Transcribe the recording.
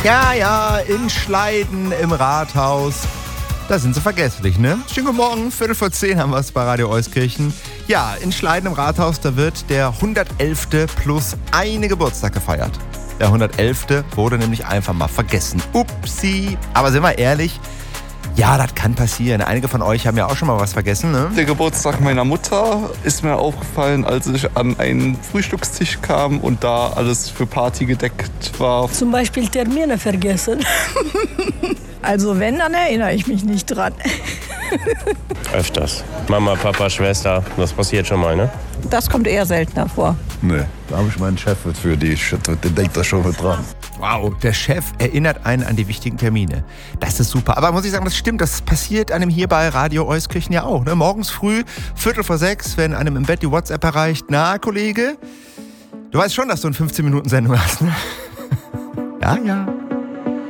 Ja, in Schleiden im Rathaus. Da sind sie vergesslich, ne? Schönen guten Morgen, 9:45 haben wir es bei Radio Euskirchen. Ja, in Schleiden im Rathaus, da wird der 111. plus eine Geburtstag gefeiert. Der 111. wurde nämlich einfach mal vergessen. Upsi. Aber sind wir ehrlich, ja, das kann passieren. Einige von euch haben ja auch schon mal was vergessen, ne? Der Geburtstag meiner Mutter ist mir aufgefallen, als ich an einen Frühstückstisch kam und da alles für Party gedeckt war. Zum Beispiel Termine vergessen. Also wenn, dann erinnere ich mich nicht dran. Öfters. Mama, Papa, Schwester, das passiert schon mal, ne? Das kommt eher seltener vor. Nee, da habe ich meinen Chef für die, der denkt da schon mit dran. Wow, der Chef erinnert einen an die wichtigen Termine. Das ist super. Aber muss ich sagen, das stimmt, das passiert einem hier bei Radio Euskirchen ja auch. Ne? Morgens früh, 5:45, wenn einem im Bett die WhatsApp erreicht. Na, Kollege, du weißt schon, dass du eine 15-Minuten-Sendung hast, ne? Ja.